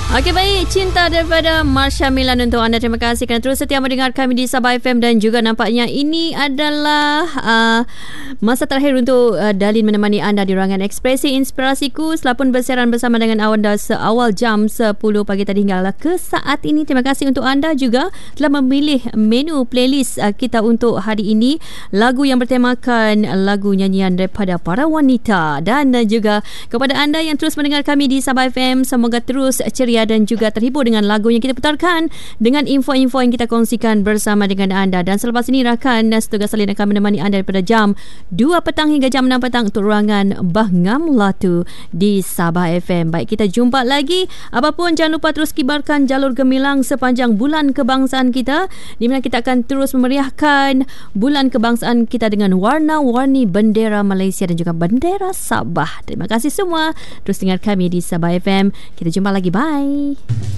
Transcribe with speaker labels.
Speaker 1: Okey, baik. Cinta daripada Marsha Milan untuk anda. Terima kasih kerana terus setia mendengar kami di Sabah FM, dan juga nampaknya ini adalah masa terakhir untuk Dalin menemani anda di ruangan Ekspresi Inspirasiku setelah pun bersiaran bersama dengan anda seawal jam 10 pagi tadi hinggalah ke saat ini. Terima kasih untuk anda juga telah memilih menu playlist kita untuk hari ini. Lagu yang bertemakan lagu nyanyian daripada para wanita, dan juga kepada anda yang terus mendengar kami di Sabah FM, semoga terus ceria dan juga terhibur dengan lagu yang kita putarkan, dengan info-info yang kita kongsikan bersama dengan anda. Dan selepas ini rakan setugas salin akan menemani anda daripada jam 2 petang hingga jam 6 petang untuk ruangan Bahngam Latu di Sabah FM. Baik, kita jumpa lagi. Apapun, jangan lupa terus kibarkan jalur gemilang sepanjang bulan kebangsaan kita, di mana kita akan terus memeriahkan bulan kebangsaan kita dengan warna-warni bendera Malaysia dan juga bendera Sabah. Terima kasih semua. Terus dengar kami di Sabah FM. Kita jumpa lagi. Bye.